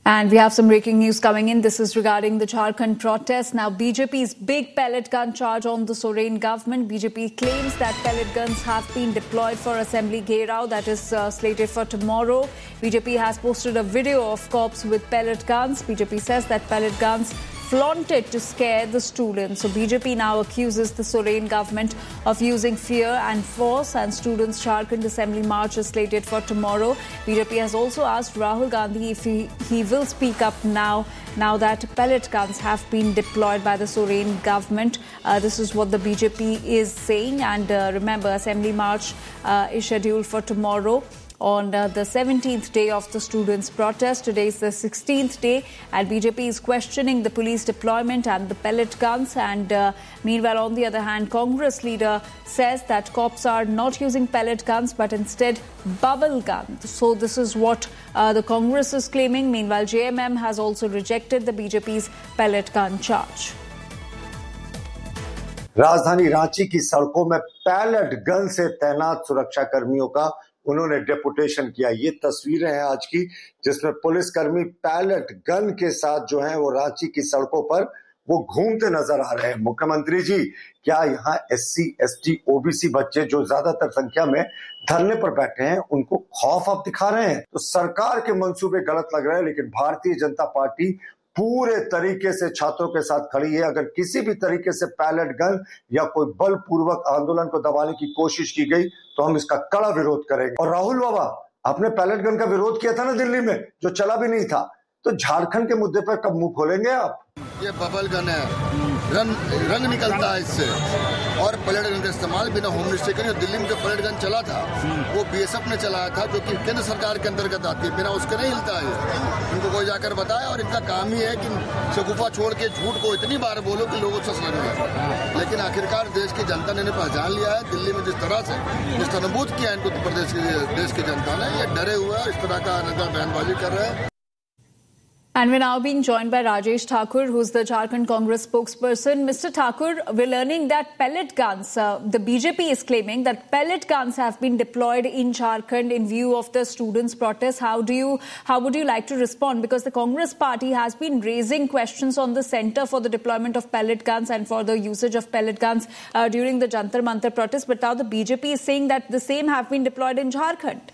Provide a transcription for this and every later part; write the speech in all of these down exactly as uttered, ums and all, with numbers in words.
And we have some breaking news coming in. This is regarding the Jharkhand protest. Now, B J P's big pellet gun charge on the Soren government. B J P claims that pellet guns have been deployed for Assembly Gherao that is uh, slated for tomorrow. B J P has posted a video of cops with pellet guns. B J P says that pellet guns flaunted to scare the students. So B J P now accuses the Soren government of using fear and force, and students' Jharkhand Assembly March is slated for tomorrow. B J P has also asked Rahul Gandhi if he, he will speak up now, now that pellet guns have been deployed by the Soren government. Uh, this is what the B J P is saying. And uh, remember, Assembly March uh, is scheduled for tomorrow, on uh, the seventeenth day of the students' protest. Today is the sixteenth day, and B J P is questioning the police deployment and the pellet guns. And uh, meanwhile, on the other hand, Congress leader says that cops are not using pellet guns but instead bubble guns. So this is what uh, the Congress is claiming. Meanwhile, J M M has also rejected the B J P's pellet gun charge. राजधानी रांची की सड़कों में pellet gun से तैनात सुरक्षा कर्मियों का उन्होंने डेपुटेशन किया। ये तस्वीरें हैं आज की, जिसमें पुलिसकर्मी पैलेट गन के साथ जो है वो रांची की सड़कों पर वो घूमते नजर आ रहे हैं। मुख्यमंत्री जी, क्या यहाँ एससी, एसटी, ओबीसी बच्चे जो ज्यादातर संख्या में धरने पर बैठे हैं, उनको खौफ आप दिखा रहे हैं? तो सरकार के मंसूबे गलत लग रहे हैं, लेकिन भारतीय जनता पार्टी पूरे तरीके से छात्रों के साथ खड़ी है। अगर किसी भी तरीके से पैलेट गन या कोई बलपूर्वक आंदोलन को दबाने की कोशिश की गई तो हम इसका कड़ा विरोध करेंगे। और राहुल बाबा, आपने पैलेट गन का विरोध किया था ना दिल्ली में, जो चला भी नहीं था, तो झारखंड के मुद्दे पर कब मुंह खोलेंगे आप? ये बबल गन है, रंग रंग निकलता है इससे, और पैलेट गन का इस्तेमाल बिना होम मिनिस्ट्री के। दिल्ली में जो पैलेट गन चला था वो बीएसएफ ने चलाया था, जो कि केंद्र सरकार के अंतर्गत आती है, बिना उसके नहीं हिलता है। इनको कोई जाकर बताया, और इनका काम ही है कि शगुफा छोड़ के झूठ को इतनी बार बोलो कि लोगों से लगने लगे। लेकिन आखिरकार देश की जनता ने पहचान लिया है। दिल्ली में जिस तरह से निस्तनबूत किया इनको उत्तर प्रदेश की देश की जनता ने, ये डरे हुए हैं, इस तरह का नजर बयानबाजी कर रहे हैं। And we're now being joined by Rajesh Thakur, who's the Jharkhand Congress spokesperson. Mister Thakur, we're learning that pellet guns, uh, the B J P is claiming that pellet guns have been deployed in Jharkhand in view of the students' protests. How do you, how would you like to respond? Because the Congress party has been raising questions on the center for the deployment of pellet guns and for the usage of pellet guns uh, during the Jantar Mantar protest. But now the B J P is saying that the same have been deployed in Jharkhand.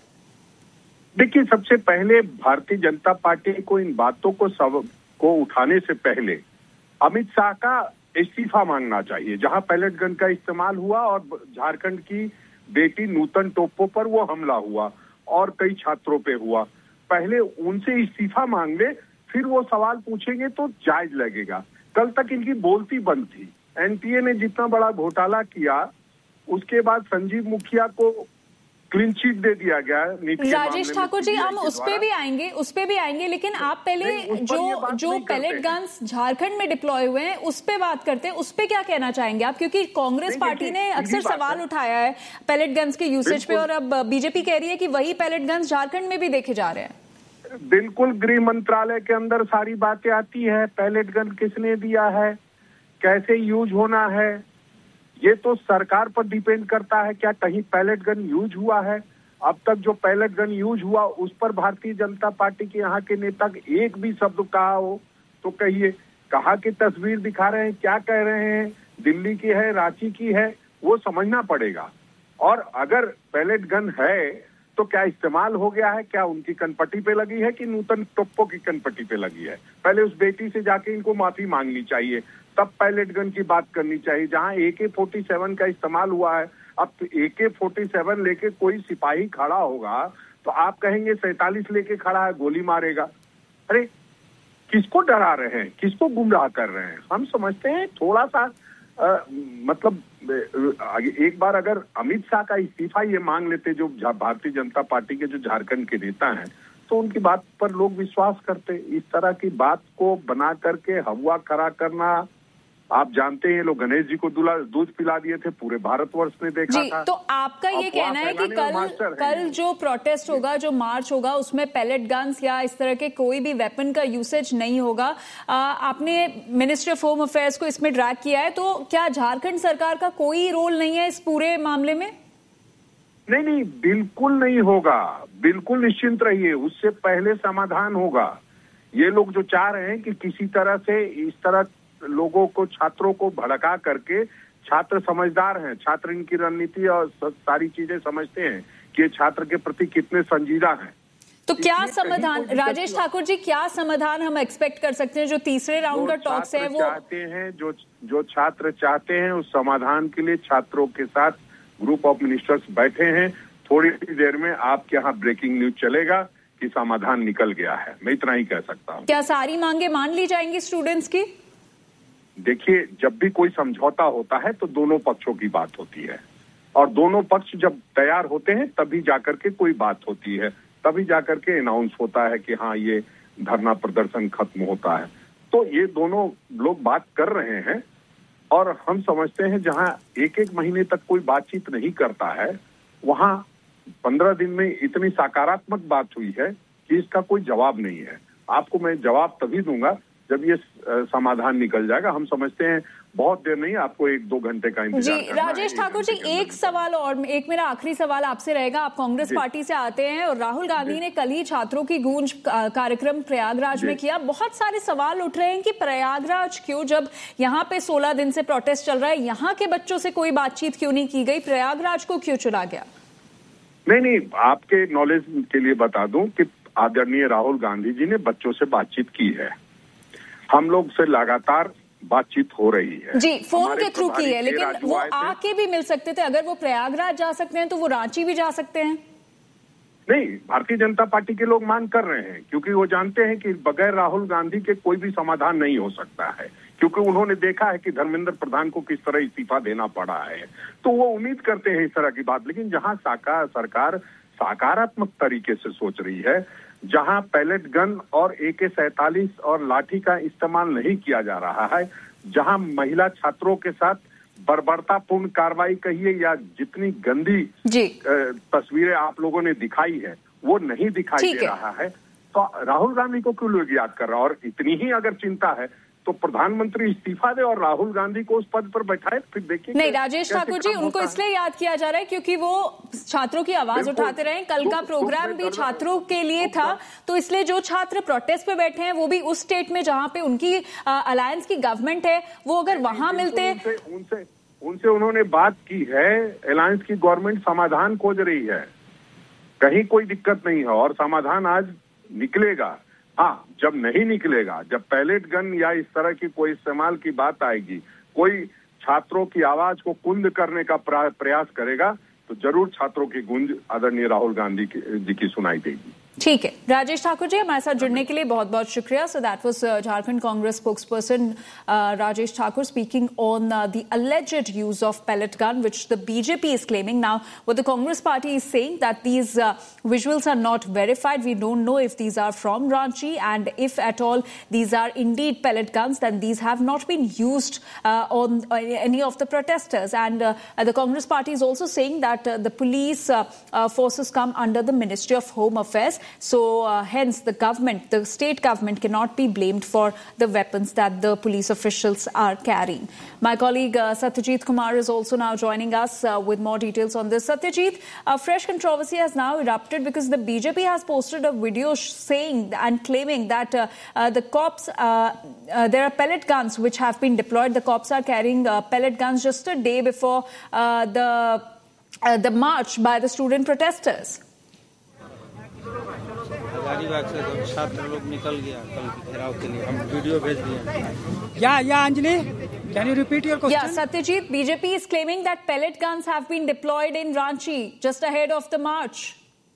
देखिए, सबसे पहले Bharatiya Janata party को इन बातों को सब को उठाने से पहले अमित शाह का इस्तीफा मांगना चाहिए। जहां पैलेट गन का इस्तेमाल हुआ और झारखंड की बेटी नूतन टोप्पो पर वो हमला हुआ और कई छात्रों पे हुआ, पहले उनसे इस्तीफा मांग ले, फिर वो सवाल पूछेंगे तो जायज लगेगा। कल तक इनकी बोलती बंद थी। एनटीए ने जितना बड़ा घोटाला किया, उसके बाद संजीव मुखिया को क्लीन चिट दे दिया गया। राजेश ठाकुर जी, हम उस पे भी आएंगे उस पे भी आएंगे लेकिन आप पहले जो जो पैलेट गन्स झारखंड में डिप्लॉय हुए हैं उस पे बात करते हैं। उस पे क्या कहना चाहेंगे आप? क्योंकि कांग्रेस पार्टी ने अक्सर सवाल उठाया है पैलेट गन्स के यूसेज पे, और अब बीजेपी कह रही है कि वही पैलेट गन्स झारखंड में भी देखे जा रहे हैं। बिल्कुल, गृह मंत्रालय के अंदर सारी बातें आती है। पैलेट गन किसने दिया है, कैसे यूज होना है, ये तो सरकार पर डिपेंड करता है। क्या कहीं पैलेट गन यूज हुआ है? अब तक जो पैलेट गन यूज हुआ उस पर भारतीय जनता पार्टी के यहाँ के नेता एक भी शब्द कहा हो तो कहिए। कहाँ की तस्वीर दिखा रहे हैं, क्या कह रहे हैं, दिल्ली की है, रांची की है, वो समझना पड़ेगा। और अगर पैलेट गन है तो क्या इस्तेमाल हो गया है, क्या उनकी कनपट्टी पे लगी है कि नूतन टोप्पो की कनपट्टी पे लगी है? पहले उस बेटी से जाके इनको माफी मांगनी चाहिए, तब पैलेट गन की बात करनी चाहिए। जहां ए के फोर्टी सेवन का इस्तेमाल हुआ है, अब ए के फोर्टी सेवन लेके कोई सिपाही खड़ा होगा तो आप कहेंगे सैतालीस लेके खड़ा है, गोली मारेगा। अरे किसको डरा रहे हैं, किसको गुमराह कर रहे हैं? हम समझते हैं थोड़ा सा आ, मतलब एक बार अगर अमित शाह का इस्तीफा ये मांग लेते, जो भारतीय जनता पार्टी के जो झारखंड के नेता हैं, तो उनकी बात पर लोग विश्वास करते। इस तरह की बात को बना करके हवा खड़ा करना, आप जानते हैं लोग गणेश जी को दूध पिला दिए थे, पूरे भारतवर्ष ने देखा जी, था। तो आपका ये कहना है कि कल कल जो प्रोटेस्ट होगा, जो मार्च होगा, उसमें पैलेट गन्स या इस तरह के कोई भी वेपन का यूसेज नहीं होगा। आ, आपने मिनिस्ट्री ऑफ होम अफेयर्स को इसमें ड्रैग किया है, तो क्या झारखंड सरकार का कोई रोल नहीं है इस पूरे मामले में? नहीं नहीं, बिल्कुल नहीं होगा, बिल्कुल निश्चिंत रहिए, उससे पहले समाधान होगा। ये लोग जो चाह रहे हैं कि किसी तरह से इस तरह लोगों को, छात्रों को भड़का करके, छात्र समझदार हैं, छात्र इनकी रणनीति और सारी चीजें समझते हैं कि ये छात्र के प्रति कितने संजीदा हैं। तो क्या समाधान, राजेश ठाकुर जी, क्या समाधान हम एक्सपेक्ट कर सकते हैं? जो तीसरे राउंड का टॉक्स है वो चाहते हैं, जो जो छात्र चाहते हैं उस समाधान के लिए छात्रों के साथ ग्रुप ऑफ मिनिस्टर्स बैठे हैं। थोड़ी देर में आपके यहाँ ब्रेकिंग न्यूज चलेगा कि समाधान निकल गया है। मैं इतना ही कह सकता हूँ। क्या सारी मांगे मान ली जाएंगी स्टूडेंट्स की? देखिए, जब भी कोई समझौता होता है तो दोनों पक्षों की बात होती है, और दोनों पक्ष जब तैयार होते हैं तभी जाकर के कोई बात होती है, तभी जाकर के अनाउंस होता है कि हाँ ये धरना प्रदर्शन खत्म होता है। तो ये दोनों लोग बात कर रहे हैं, और हम समझते हैं जहां एक एक महीने तक कोई बातचीत नहीं करता है, वहां पंद्रह दिन में इतनी सकारात्मक बात हुई है कि इसका कोई जवाब नहीं है। आपको मैं जवाब तभी दूंगा जब ये समाधान निकल जाएगा। हम समझते हैं बहुत देर नहीं, आपको एक दो घंटे का इंतजार जी। राजेश ठाकुर जी, एक सवाल और, एक मेरा आखिरी सवाल आपसे रहेगा। आप कांग्रेस पार्टी से आते हैं और राहुल गांधी ने कल ही छात्रों की गूंज कार्यक्रम प्रयागराज में किया। बहुत सारे सवाल उठ रहे हैं कि प्रयागराज क्यों, जब यहाँ पे सोलह दिन से प्रोटेस्ट चल रहा है, यहाँ के बच्चों से कोई बातचीत क्यों नहीं की गई? प्रयागराज को क्यों चुना गया? नहीं नहीं, आपके नॉलेज के लिए बता दूं कि आदरणीय राहुल गांधी जी ने बच्चों से बातचीत की है। हम लोग से लगातार बातचीत हो रही है जी, फोन के थ्रू की है, लेकिन वो आके भी मिल सकते थे। अगर वो प्रयागराज जा सकते हैं तो वो रांची भी जा सकते हैं। नहीं, भारतीय जनता पार्टी के लोग मांग कर रहे हैं, क्योंकि वो जानते हैं कि बगैर राहुल गांधी के कोई भी समाधान नहीं हो सकता है, क्योंकि उन्होंने देखा है कि धर्मेंद्र प्रधान को किस तरह इस्तीफा देना पड़ा है। तो वो उम्मीद करते हैं इस तरह की बात। लेकिन जहां साकार सरकार सकारात्मक तरीके से सोच रही है, जहां पैलेट गन और ए के सैतालीस और लाठी का इस्तेमाल नहीं किया जा रहा है, जहां महिला छात्रों के साथ बर्बरतापूर्ण कार्रवाई कहिए या जितनी गंदी तस्वीरें आप लोगों ने दिखाई है वो नहीं दिखाई दे रहा है, तो राहुल गांधी को क्यों लोग याद कर रहा है? और इतनी ही अगर चिंता है तो प्रधानमंत्री इस्तीफा दे और राहुल गांधी को उस पद पर बैठाए, फिर देखिए। नहीं राजेश ठाकुर जी, उनको इसलिए याद किया जा रहा है क्योंकि वो छात्रों की आवाज उठाते रहे। कल का प्रोग्राम भी छात्रों के लिए था, तो इसलिए जो छात्र प्रोटेस्ट पे बैठे हैं वो भी उस स्टेट में जहां पे उनकी अलायंस की गवर्नमेंट है, वो अगर वहां मिलते। उनसे उनसे उन्होंने बात की है। अलायंस की गवर्नमेंट समाधान खोज रही है, कहीं कोई दिक्कत नहीं है, और समाधान आज निकलेगा। हाँ, जब नहीं निकलेगा, जब पैलेट गन या इस तरह की कोई इस्तेमाल की बात आएगी, कोई छात्रों की आवाज को कुंद करने का प्रयास करेगा, तो जरूर छात्रों की गूंज आदरणीय राहुल गांधी जी की सुनाई देगी। ठीक है, राजेश ठाकुर जी हमारे साथ जुड़ने के लिए बहुत बहुत शुक्रिया। So that was Jharkhand Congress spokesperson Rajesh Thakur speaking on uh, the alleged use of pellet gun which the B J P is claiming. Now what the Congress party is saying that these uh, visuals are not verified. We don't know if these are from Ranchi, and if at all these are indeed pellet guns, then these have not been used uh, on uh, any of the protesters. And uh, the Congress party is also saying that uh, the police uh, uh, forces come under the Ministry of Home Affairs. So uh, hence the government, the state government cannot be blamed for the weapons that the police officials are carrying. My colleague uh, Satyajit Kumar is also now joining us uh, with more details on this. Satyajit, a fresh controversy has now erupted because the B J P has posted a video saying and claiming that uh, uh, the cops, uh, uh, there are pellet guns which have been deployed. The cops are carrying uh, pellet guns just a day before uh, the, uh, the march by the student protesters. Hazaribagh से जब छात्र लोग निकल गया कल घेराव के लिए, हम वीडियो भेज दिए। या या Anjali, can you repeat your question? Yeah, Satyajit, B J P is claiming that pellet guns have been deployed in Ranchi just ahead of the march.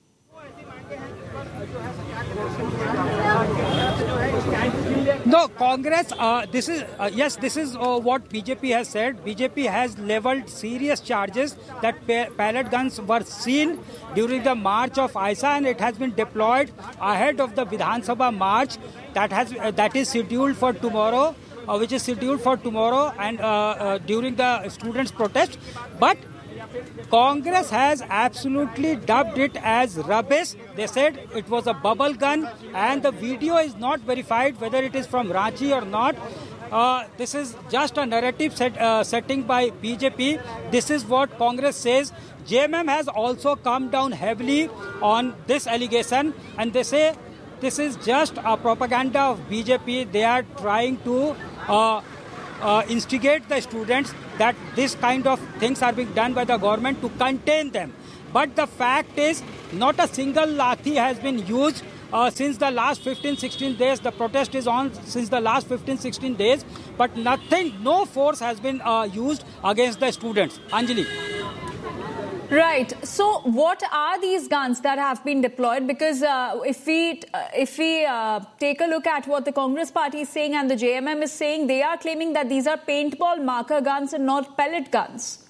No, Congress, uh, this is, uh, yes, this is uh, what B J P has said. B J P has leveled serious charges that pa pellet guns were seen during the march of I S A, and it has been deployed ahead of the Vidhan Sabha march that has uh, that is scheduled for tomorrow, uh, which is scheduled for tomorrow and uh, uh, during the students' protest. But Congress has absolutely dubbed it as rubbish. They said it was a bubble gun, and the video is not verified whether it is from Ranchi or not. Uh, this is just a narrative set, uh, setting by B J P. This is what Congress says. J M M has also come down heavily on this allegation, and they say this is just a propaganda of B J P. They are trying to uh, uh, instigate the students that this kind of things are being done by the government to contain them. But the fact is, not a single lathi has been used uh, since the last fifteen sixteen days. The protest is on since the last fifteen sixteen days, but nothing, no force has been uh, used against the students. Anjali. Right. So, what are these guns that have been deployed? Because uh, if we uh, if we uh, take a look at what the Congress Party is saying and the J M M is saying, they are claiming that these are paintball marker guns and not pellet guns.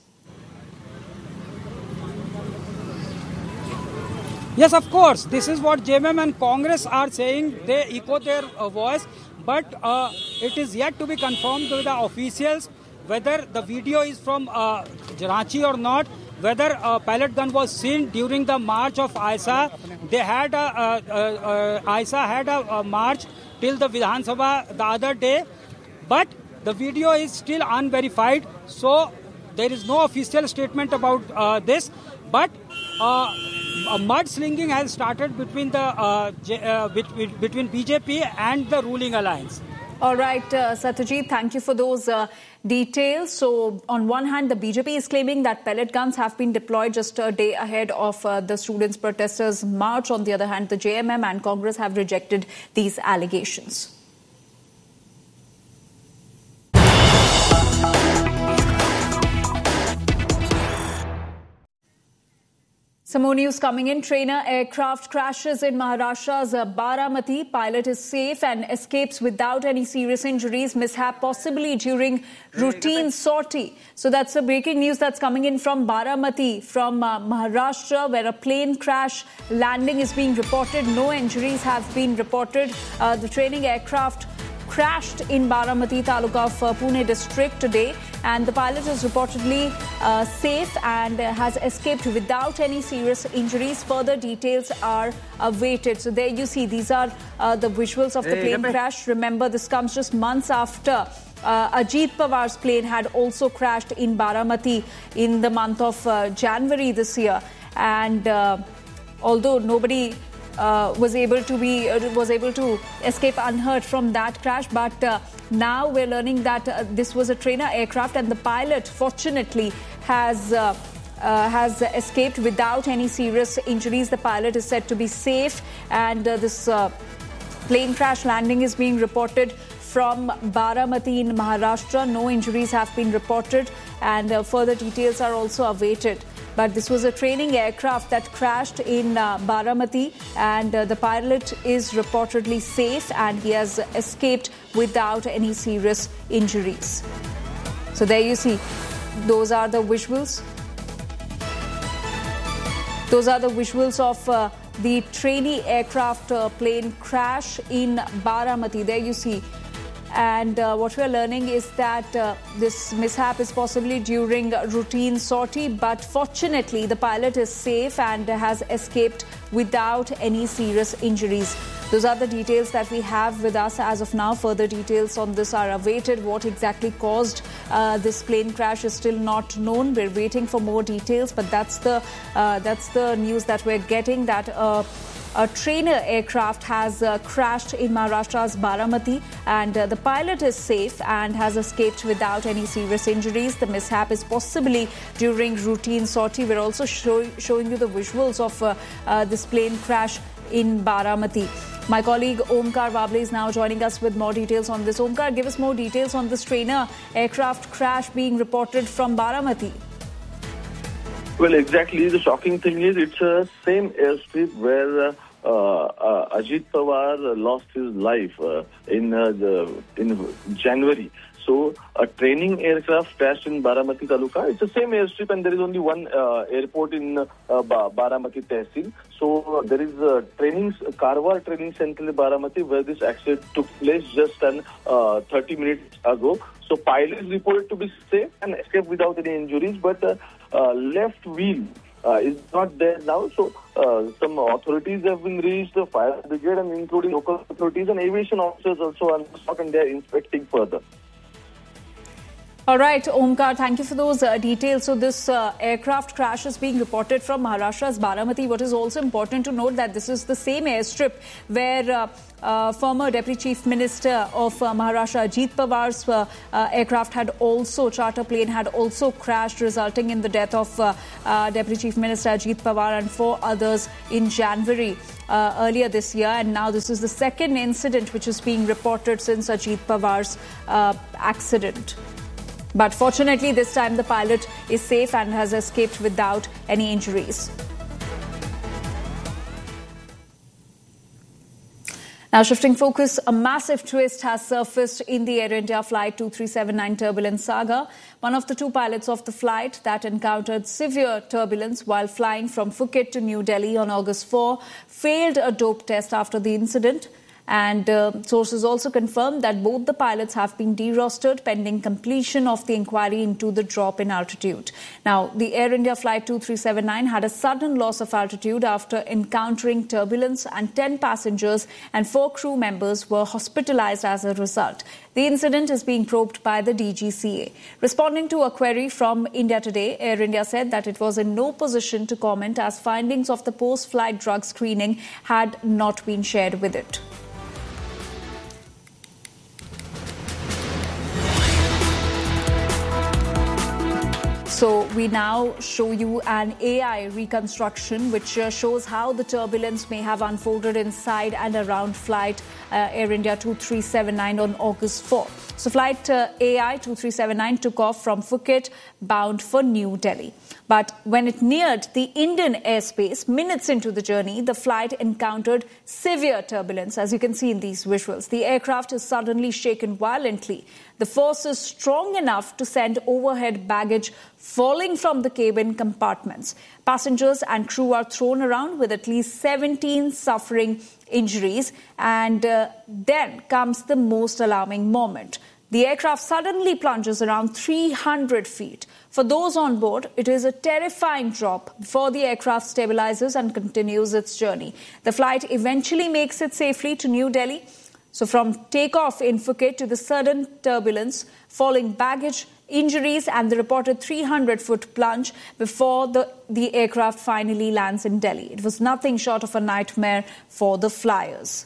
Yes, of course. This is what J M M and Congress are saying. They echo their uh, voice, but uh, it is yet to be confirmed with the officials whether the video is from uh, Ranchi or not. Whether a pellet gun was seen during the march of I S A. They had a, uh, uh, uh, I S A had a, a march till the Vidhan Sabha the other day, but the video is still unverified, so there is no official statement about uh, this. But uh, a mudslinging has started between the uh, J, uh, between, between B J P and the ruling alliance. All right, uh, Satyajit, thank you for those uh, details. So, on one hand, the B J P is claiming that pellet guns have been deployed just a day ahead of uh, the students' protesters' march. On the other hand, the J M M and Congress have rejected these allegations. Some more news coming in. Trainer aircraft crashes in Maharashtra's Baramati. Pilot is safe and escapes without any serious injuries. Mishap possibly during routine sortie. So that's the breaking news that's coming in from Baramati, from uh, Maharashtra, where a plane crash landing is being reported. No injuries have been reported. Uh, the training aircraft crashed in Baramati Taluka of uh, Pune district today, and the pilot is reportedly uh, safe and uh, has escaped without any serious injuries. Further details are awaited. So there you see, these are uh, the visuals of the plane crash. Remember, this comes just months after uh, Ajit Pawar's plane had also crashed in Baramati in the month of uh, January this year, and uh, although nobody Uh, was able to be uh, was able to escape unhurt from that crash, but uh, now we're learning that uh, this was a trainer aircraft, and the pilot fortunately has uh, uh, has escaped without any serious injuries. The pilot is said to be safe, and uh, this uh, plane crash landing is being reported from Baramati in Maharashtra. No injuries have been reported, and uh, further details are also awaited. But this was a training aircraft that crashed in uh, Baramati, and uh, the pilot is reportedly safe and he has escaped without any serious injuries. So there you see, those are the visuals. Those are the visuals of uh, the trainee aircraft uh, plane crash in Baramati. There you see. And uh, what we are learning is that uh, this mishap is possibly during routine sortie, but fortunately the pilot is safe and has escaped without any serious injuries. Those are the details that we have with us as of now. Further details on this are awaited. What exactly caused uh, this plane crash is still not known. We're waiting for more details, but that's the uh, that's the news that we're getting, that uh, a trainer aircraft has uh, crashed in Maharashtra's Baramati, and uh, the pilot is safe and has escaped without any serious injuries. The mishap is possibly during routine sortie. We're also show, showing you the visuals of uh, uh, this plane crash in Baramati. My colleague Omkar Wable is now joining us with more details on this. Omkar, give us more details on this trainer aircraft crash being reported from Baramati. Well, exactly. The shocking thing is it's a same airstrip where uh, uh, Ajit Pawar lost his life uh, in uh, the in January. So a training aircraft crashed in Baramati Taluka. It's the same airstrip, and there is only one uh, airport in uh, ba- Baramati Tehsil. So uh, there is a training Karwar training center in Baramati where this accident took place just an uh, thirty minutes ago. So pilot is reported to be safe and escaped without any injuries, but uh, uh, left wheel uh, is not there now. So uh, some authorities have been reached, the fire brigade, and including local authorities and aviation officers also on the spot, and they are inspecting further. All right, Omkar, thank you for those uh, details. So this uh, aircraft crash is being reported from Maharashtra's Baramati. What is also important to note that this is the same airstrip where uh, uh, former Deputy Chief Minister of uh, Maharashtra, Ajit Pawar's uh, uh, aircraft had also, charter plane had also crashed, resulting in the death of uh, uh, Deputy Chief Minister Ajit Pawar and four others in January uh, earlier this year. And now this is the second incident which is being reported since Ajit Pawar's uh, accident. But fortunately, this time the pilot is safe and has escaped without any injuries. Now, shifting focus, a massive twist has surfaced in the Air India Flight two three seven nine turbulence saga. One of the two pilots of the flight that encountered severe turbulence while flying from Phuket to New Delhi on August fourth failed a dope test after the incident. And uh, sources also confirmed that both the pilots have been derostered pending completion of the inquiry into the drop in altitude. Now, the Air India Flight two three seven nine had a sudden loss of altitude after encountering turbulence, and ten passengers and four crew members were hospitalized as a result. The incident is being probed by the D G C A. Responding to a query from India Today, Air India said that it was in no position to comment as findings of the post-flight drug screening had not been shared with it. So we now show you an A I reconstruction which uh, shows how the turbulence may have unfolded inside and around flight uh, Air India two three seven nine on August fourth. So flight uh, A I two three seven nine took off from Phuket bound for New Delhi. But when it neared the Indian airspace, minutes into the journey, the flight encountered severe turbulence, as you can see in these visuals. The aircraft is suddenly shaken violently. The force is strong enough to send overhead baggage falling from the cabin compartments. Passengers and crew are thrown around with at least seventeen suffering injuries. And uh, then comes the most alarming moment. The aircraft suddenly plunges around three hundred feet. For those on board, it is a terrifying drop before the aircraft stabilizes and continues its journey. The flight eventually makes it safely to New Delhi. So from takeoff in Phuket to the sudden turbulence, falling baggage, injuries and the reported three hundred foot plunge before the, the aircraft finally lands in Delhi. It was nothing short of a nightmare for the flyers.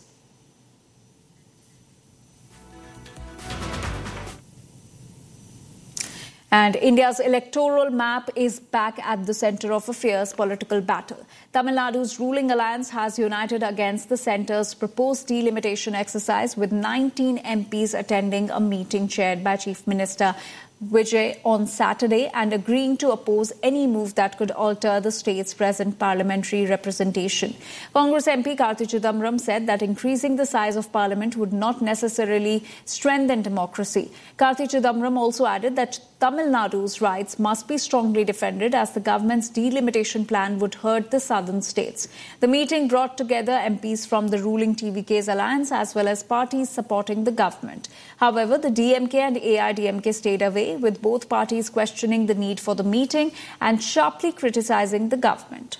And India's electoral map is back at the centre of a fierce political battle. Tamil Nadu's ruling alliance has united against the centre's proposed delimitation exercise, with nineteen M Ps attending a meeting chaired by Chief Minister Vijay on Saturday and agreeing to oppose any move that could alter the state's present parliamentary representation. Congress M P Karti Chidambaram said that increasing the size of parliament would not necessarily strengthen democracy. Karti Chidambaram also added that Tamil Nadu's rights must be strongly defended, as the government's delimitation plan would hurt the southern states. The meeting brought together M Ps from the ruling T V K's alliance as well as parties supporting the government. However, the D M K and A I A D M K stayed away, with both parties questioning the need for the meeting and sharply criticizing the government.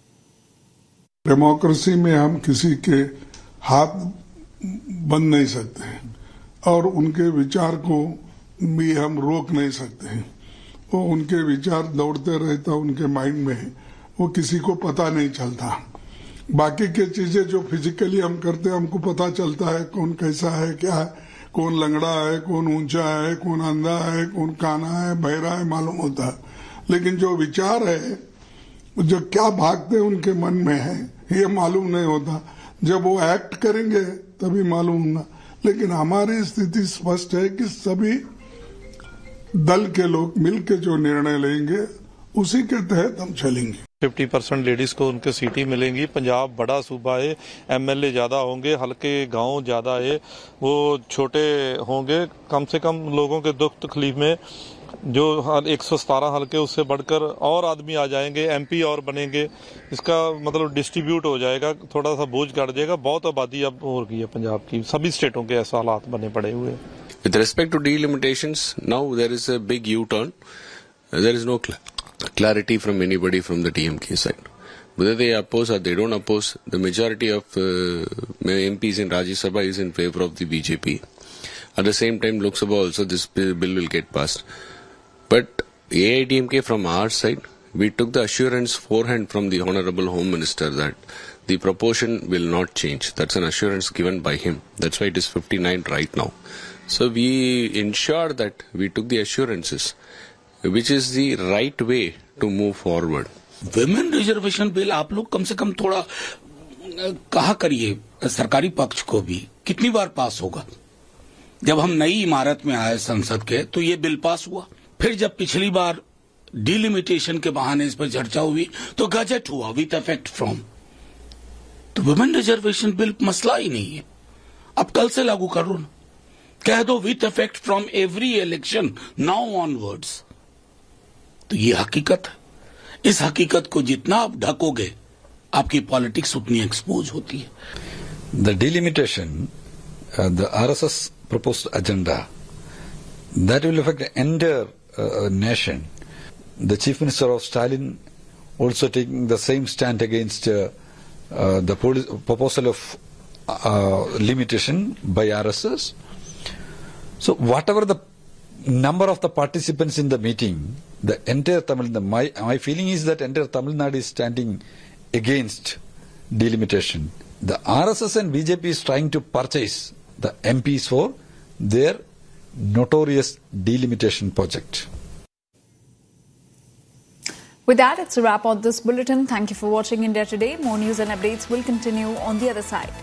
Democracy में हम किसी के हाथ बंद नहीं सकते हैं और उनके विचार को भी हम रोक नहीं सकते हैं. वो उनके विचार दौड़ते रहता उनके माइंड में, वो किसी को पता नहीं चलता. बाकी के चीजें जो फिजिकली हम करते हैं हमको पता चलता है कौन कैसा है, क्या है, कौन लंगड़ा है, कौन ऊंचा है, कौन अंधा है, कौन काना है, बहरा है, मालूम होता है. लेकिन जो विचार है, जो क्या भागते उनके मन में है, ये मालूम नहीं होता. जब वो एक्ट करेंगे तभी मालूम होगा. लेकिन हमारी स्थिति स्पष्ट है कि सभी दल के लोग मिलकर जो निर्णय लेंगे उसी के तहत हम चलेंगे. पचास परसेंट लेडीज को उनके सीटें मिलेंगी. पंजाब बड़ा सूबा है, एमएलए ज्यादा होंगे, हल्के गांव ज्यादा है, वो छोटे होंगे. कम से कम लोगों के दुख तकलीफ में जो एक सौ सतारह हल्के उससे बढ़कर और आदमी आ जाएंगे, एमपी और बनेंगे. इसका मतलब डिस्ट्रीब्यूट हो जाएगा, थोड़ा सा बोझ घट जाएगा. बहुत आबादी अब हो गई है पंजाब की, सभी स्टेटों के ऐसा हालात बने पड़े हुए. With respect to delimitations, now there is a big U-turn. There is no cl- clarity from anybody from the D M K side. Whether they oppose or they don't oppose, the majority of uh, M Ps in Rajya Sabha is in favor of the B J P. At the same time, Lok Sabha also, this bill will get passed. But A I D M K from our side, we took the assurance forehand from the Honorable Home Minister that the proportion will not change. That's an assurance given by him. That's why it is fifty-nine right now. So we ensure that we took the assurances, which is the right way to move forward. Women reservation bill आप लोग कम से कम थोड़ा कहा करिए सरकारी पक्ष को भी कितनी बार पास होगा? जब हम नई इमारत में आए संसद के तो ये बिल पास हुआ, फिर जब पिछली बार डिलिमिटेशन के बहाने इस पर चर्चा हुई तो गजट हुआ विथ इफेक्ट फ्रॉम. तो वुमेन रिजर्वेशन बिल मसला ही नहीं है, अब कल से लागू करो ना, कह दो with effect from every election now onwards. तो ये हकीकत है. इस हकीकत को जितना आप ढकोगे आपकी पॉलिटिक्स उतनी एक्सपोज होती है. The delimitation, uh, the R S S proposed agenda, that will affect the entire uh, nation. The Chief Minister of Stalin also taking the same stand against uh, uh, the proposal of uh, limitation by R S S. So whatever the number of the participants in the meeting, the entire Tamil Nadu, my, my feeling is that entire Tamil Nadu is standing against delimitation. The R S S and B J P is trying to purchase the M Ps for their notorious delimitation project. With that, it's a wrap on this bulletin. Thank you for watching India Today. More news and updates will continue on the other side.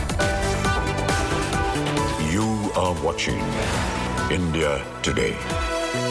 You are watching India Today.